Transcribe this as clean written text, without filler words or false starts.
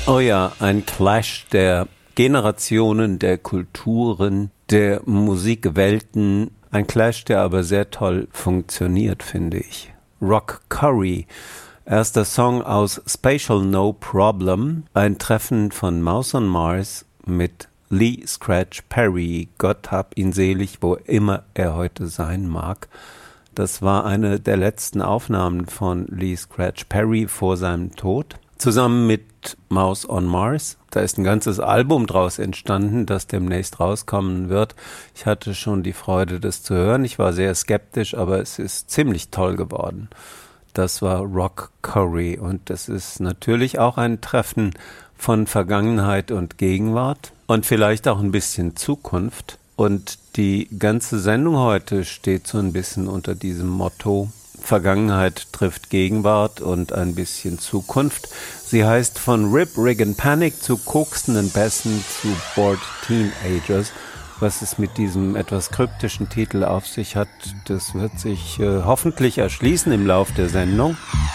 Oh ja, ein Clash der Generationen, der Kulturen, der Musikwelten. Ein Clash, der aber sehr toll funktioniert, finde ich. Rock Curry, erster Song aus Spatial No Problem, ein Treffen von Mouse on Mars mit Lee Scratch Perry. Gott hab ihn selig, wo immer er heute sein mag. Das war eine der letzten Aufnahmen von Lee Scratch Perry vor seinem Tod. Zusammen mit Mouse on Mars. Da ist ein ganzes Album draus entstanden, das demnächst rauskommen wird. Ich hatte schon die Freude, das zu hören. Ich war sehr skeptisch, aber es ist ziemlich toll geworden. Das war Rock Curry und das ist natürlich auch ein Treffen von Vergangenheit und Gegenwart und vielleicht auch ein bisschen Zukunft. Und die ganze Sendung heute steht so ein bisschen unter diesem Motto: Vergangenheit trifft Gegenwart und ein bisschen Zukunft. Sie heißt von Rip, Rig and Panic zu kokstenden Bässen zu Bored Teenagers. Was es mit diesem etwas kryptischen Titel auf sich hat, das wird sich hoffentlich erschließen im Lauf der Sendung.